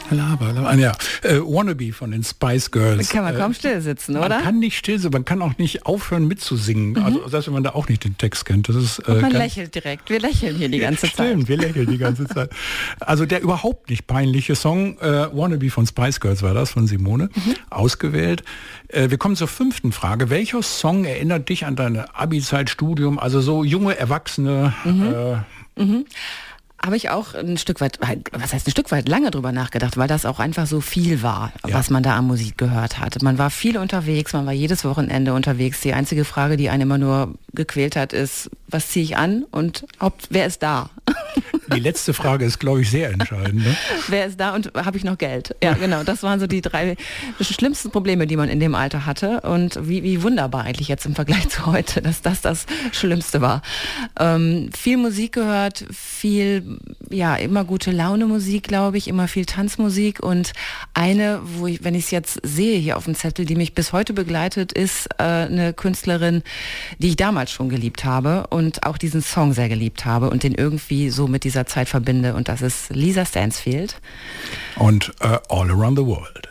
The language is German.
Ja, Wannabe von den Spice Girls. Da kann man kaum still sitzen, oder? Man kann nicht still sitzen, man kann auch nicht aufhören mitzusingen. Also selbst wenn man da auch nicht den Text kennt. Das ist, und man lächelt direkt. Wir lächeln hier die ganze Zeit. Stimmt, wir lächeln die ganze Zeit. Also der überhaupt nicht peinliche Song, Wannabe von Spice Girls war das, von Simone, ausgewählt. Wir kommen zur 5. Frage. Welcher Song erinnert dich an deine Abi-Zeit, Studium, also so junge Erwachsene? Habe ich auch ein Stück weit, was heißt ein Stück weit, lange drüber nachgedacht, weil das auch einfach so viel war, was man da an Musik gehört hat. Man war viel unterwegs, man war jedes Wochenende unterwegs. Die einzige Frage, die einen immer nur gequält hat, ist, was ziehe ich an und wer ist da? Die letzte Frage ist, glaube ich, sehr entscheidend. Ne? Wer ist da und habe ich noch Geld? Ja, genau. Das waren so die 3 schlimmsten Probleme, die man in dem Alter hatte. Und wie wunderbar eigentlich jetzt im Vergleich zu heute, dass das Schlimmste war. Viel Musik gehört, viel, immer gute Laune Musik, glaube ich, immer viel Tanzmusik. Und eine, wenn ich es jetzt sehe hier auf dem Zettel, die mich bis heute begleitet, ist eine Künstlerin, die ich damals schon geliebt habe und auch diesen Song sehr geliebt habe und den irgendwie so mit dieser Zeit verbinde, und das ist Lisa Stansfield. Und All Around the World.